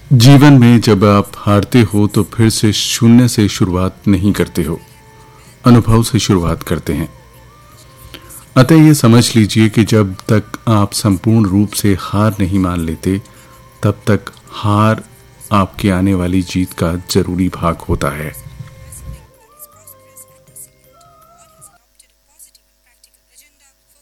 जीवन में जब आप हारते हो तो फिर से शून्य से शुरुआत नहीं करते हो, अनुभव से शुरुआत करते हैं। अतः ये समझ लीजिए कि जब तक आप संपूर्ण रूप से हार नहीं मान लेते, तब तक हार आपके आने वाली जीत का जरूरी भाग होता है।